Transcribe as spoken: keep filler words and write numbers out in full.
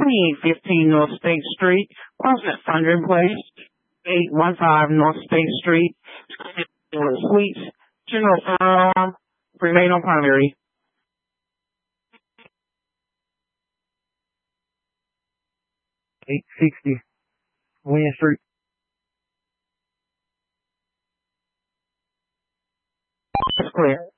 twenty-eight fifteen North State Street, crossing at Thundering Place, eight one five North State Street, Suites, General Firearm, remain on primary. eight sixty William Street. That's clear.